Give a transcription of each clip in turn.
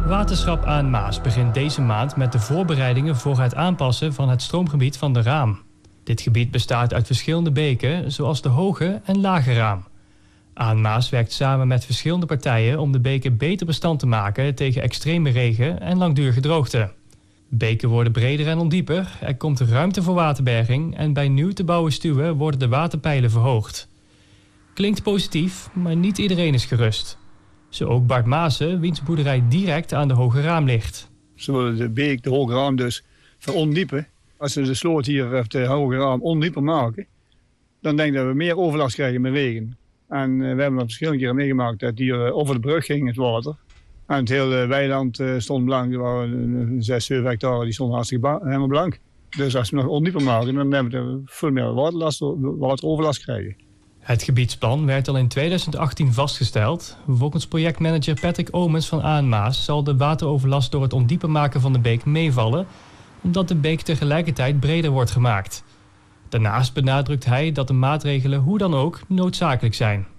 Waterschap Aan-Maas begint deze maand met de voorbereidingen voor het aanpassen van het stroomgebied van de Raam. Dit gebied bestaat uit verschillende beken, zoals de Hoge en Lage Raam. Aan-Maas werkt samen met verschillende partijen om de beken beter bestand te maken tegen extreme regen en langdurige droogte. Beken worden breder en ondieper, er komt ruimte voor waterberging en bij nieuw te bouwen stuwen worden de waterpeilen verhoogd. Klinkt positief, maar niet iedereen is gerust. Zo ook Bart Maassen, wiens boerderij direct aan de Hoge Raam ligt. Ze willen de beek, de Hoge Raam dus, verondiepen. Als ze de sloot hier op de Hoge Raam ondieper maken, dan denk ik dat we meer overlast krijgen met regen. En we hebben dat verschillende keren meegemaakt dat hier over de brug ging het water. En het hele weiland stond blank. Er waren 6, 7 hectare die stonden hartstikke helemaal blank. Dus als we nog ondieper maken, dan hebben we veel meer wateroverlast krijgen. Het gebiedsplan werd al in 2018 vastgesteld. Volgens projectmanager Patrick Omens van Aan-Maas zal de wateroverlast door het ondieper maken van de beek meevallen, omdat de beek tegelijkertijd breder wordt gemaakt. Daarnaast benadrukt hij dat de maatregelen hoe dan ook noodzakelijk zijn.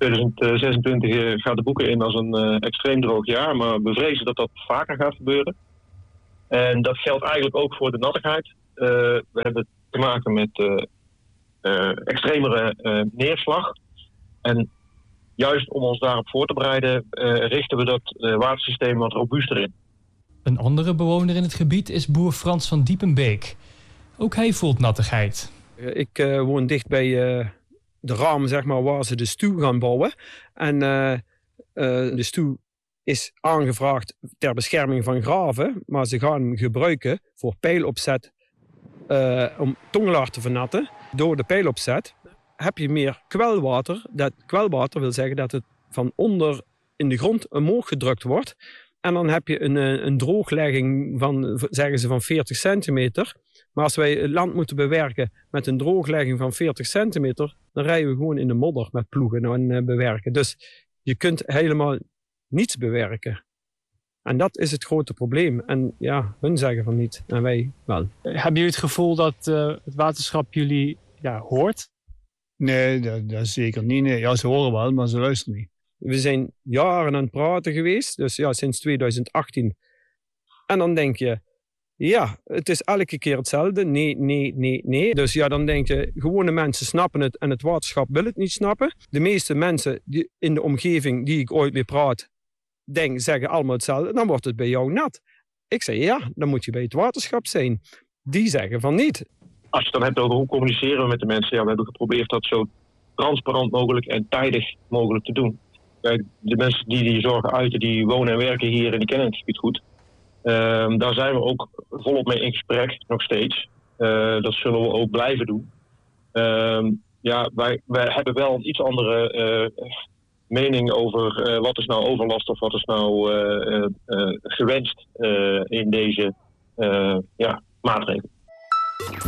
2026 gaat de boeken in als een extreem droog jaar, maar we vrezen dat dat vaker gaat gebeuren. En dat geldt eigenlijk ook voor de nattigheid. We hebben te maken met extremere neerslag. En juist om ons daarop voor te bereiden, richten we dat watersysteem wat robuuster in. Een andere bewoner in het gebied is boer Frans van Diepenbeek. Ook hij voelt nattigheid. Ik woon dicht bij de Raam, zeg maar, waar ze de stuw gaan bouwen. En de stuw is aangevraagd ter bescherming van graven, maar ze gaan hem gebruiken voor peilopzet om tongelaar te vernatten. Door de peilopzet heb je meer kwelwater. Dat kwelwater wil zeggen dat het van onder in de grond omhoog gedrukt wordt. En dan heb je een drooglegging van, zeggen ze, van 40 centimeter. Maar als wij het land moeten bewerken met een drooglegging van 40 centimeter, dan rijden we gewoon in de modder met ploegen en bewerken. Dus je kunt helemaal niets bewerken. En dat is het grote probleem. En ja, hun zeggen van niet en wij wel. Hebben jullie het gevoel dat het waterschap jullie hoort? Nee, dat zeker niet. Nee. Ja, ze horen wel, maar ze luisteren niet. We zijn jaren aan het praten geweest, dus ja, sinds 2018. En dan denk je, ja, het is elke keer hetzelfde. Nee. Dus ja, dan denk je, gewone mensen snappen het en het waterschap wil het niet snappen. De meeste mensen die in de omgeving die ik ooit mee praat, zeggen allemaal hetzelfde. Dan wordt het bij jou nat. Ik zeg, ja, dan moet je bij het waterschap zijn. Die zeggen van niet. Als je het dan hebt over hoe communiceren we met de mensen, ja, we hebben geprobeerd dat zo transparant mogelijk en tijdig mogelijk te doen. Kijk, de mensen die zorgen uiten, die wonen en werken hier en die kennen het gebied goed. Daar zijn we ook volop mee in gesprek, nog steeds. Dat zullen we ook blijven doen. Ja, wij hebben wel een iets andere mening over wat is nou overlast of wat is nou gewenst in deze maatregelen.